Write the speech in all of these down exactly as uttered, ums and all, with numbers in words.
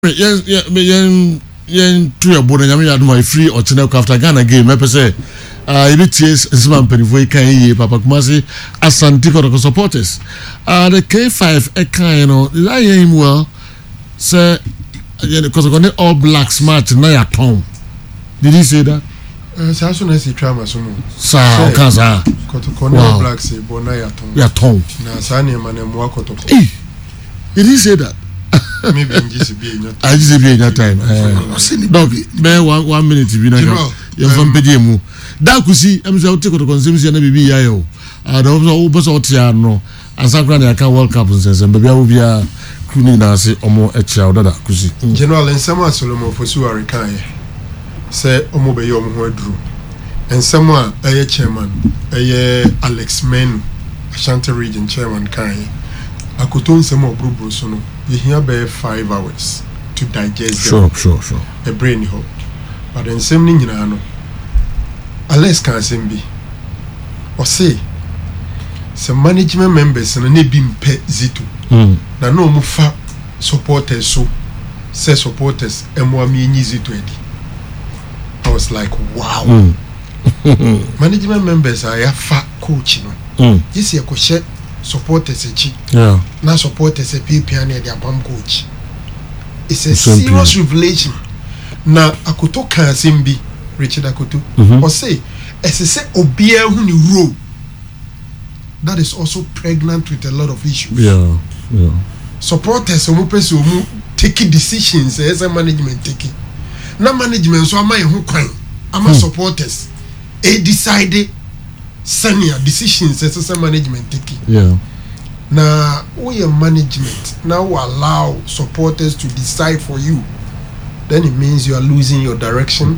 Yes, yeah, yen yen two your board and you had my free or channel after Ghana game. I say, uh, it is Islam Penifoi Kanye, Papa Kumasi, as Santico supporters. Uh, the K five, a kind, you know, I am well, sir, because I'm going to all blacks match now at home. Did he say that? As soon as he try my sumo. Sir, Kaza. Kotokone blacks, Bona Yaton. Yaton. Nasani Manemwa Kotoko. Did he say that? Maybe in G C B in your time. I G C B in your time. Dog, bear one one minute to be now. You're from P D M. That could see, I'm saying, take the consumption and be Yayo. And also, Bus Otiano, and Sacran, I can World Cup and says, and baby, I will be a crooning Nasi or more a child that could see. General and Sama Solomon for Suarikai say, Omobe Yom Drew. And someone, a chairman, a Alex Men, Ashanti region chairman, Kai. I could turn some more Brusono. You hear by five hours to digest sure, them. Sure, sure, sure. A brain hole. But then same thing, you know, unless can same be. Or say, some management members and they been pet zito. Now no more fat supporters, so say supporters, and more me zito. I was like, wow. Mm. Management members are a fat coach, you know. Mm. This year, coach. Supporters a chi. Yeah. Now supporters a P P and their bomb coach. It's a Simple. serious revelation. Now Akoto can simbi Richard Akoto. Mm-hmm. Or say, as I say, Obia Huni Row. That is also pregnant with a lot of issues. Yeah. Yeah. Supporters who who taking decisions as a management taking. Now management so am I who crime. I'm a supporters. A decided senior decisions as a management taking. Yeah. Now, we are management now allow supporters to decide for you. Then it means you are losing your direction.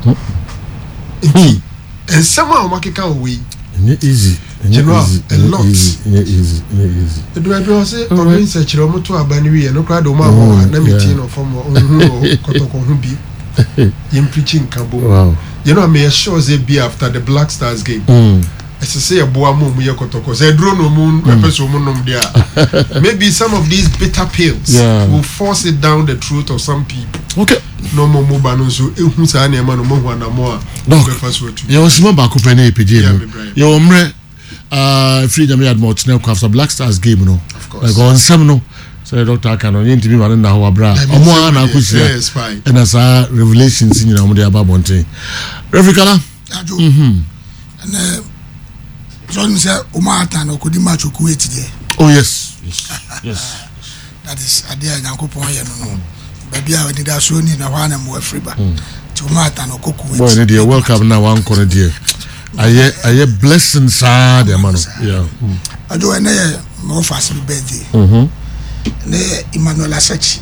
Mm-hmm. And somehow make can way. It's easy. General, a lot. Easy. Easy. Easy. Do I do say or research or motor abani and no crowd or man na meeting or from or kotoko hubi. Yim preaching kambo. Wow. You know, I may assure they be after the Black Stars game. Mm. As I say, a boa mum, we are kotoko. Say, drone no moon, a person moon there. Maybe some of these bitter pills yeah. will force it down the throat of some people. Okay. No more mobile, so who's any man or more and more. No, you was more back up any P G. You umre, uh, freedom yard more to after Black Stars game, you know. Of course. Like on some no. So Doctor Canon, you need to be running now, bra. Omo na kusi. Yes, fine. And as a revelations in your mother about one thing. Refikala. Mhm. And uh, so you say Umata no could match Kuwait there. Oh yes, yes, yes. That is a dear Yankopon, you know. Baby, I did a show in a one and more free back. To Umata no Kuwait. Boy, dear, welcome now, one corner, dear. I hear, I hear blessings, ah, dear man. Yeah. I do a more fast birthday. Mm-hmm. Ne Emmanuel Asachi.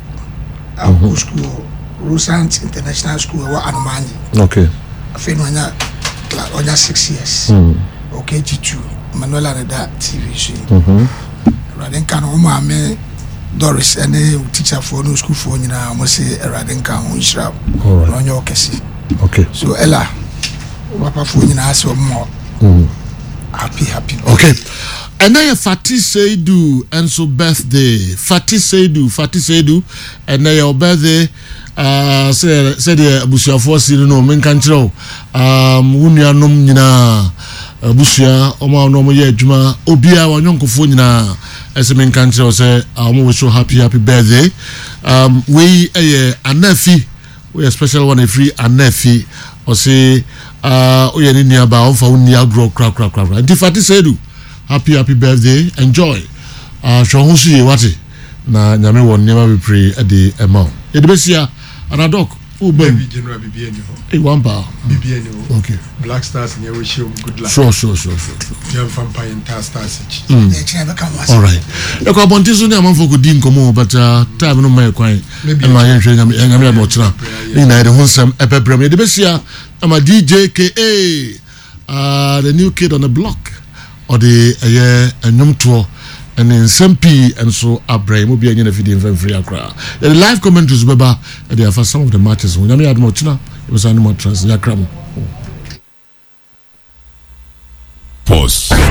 I go school, Rosant International School, or Anumani. Okay. I feel on ya six years. Okay, G two. Emmanuel and that T V show. Mm-hmm. Radin can Oma me Doris and a teacher for no school for you know, I must say Radin can Unshrab. All right. On your case. Okay. So Ella, Papa for you know, so more. Happy, happy. Okay. And then Fatih Seidu and so birthday. Fatih Seidu, Fatih Seidu, and then your birthday. Uh, say say the Busia force you know men can tell. Um, unia nom nyina Busia oma no mo ye adwuma obia wanyonko fo nyina ese men can tell say um wish you happy happy birthday. Um, we eh anafi we a special one free anafi or say uh oye ni niaba on fa unia grow crap crap crap. And Fatih Seidu, happy happy birthday, enjoy. Uh, so who see what na nyame won never be pray at the amount. Edebesia anadok who baby general B B N ho. Eh one bar. B B N ho. Okay. Black Stars near wish you good luck. Sure sure sure sure. Jam vampire entire stars. All right. You go bonti so na manfo ko di nkomo but uh, time no mai kwan. E ma yen hwe nyame nyame mo tena. Ni na de ho nsam epebrem. Edebesia ama D J K A uh the new kid on the block or the uh enyom tour. And in some P and so Abraham will be in a video in free Accra. The live commentaries beba they are for some of the matches. When I had more china, it was animal trans yakram. Pause.